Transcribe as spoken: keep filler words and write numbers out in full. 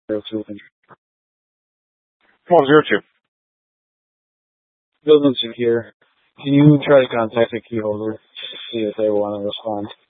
zero two. Come on, zero two. Building secure. Can you try to contact the key holder to see if they want to respond?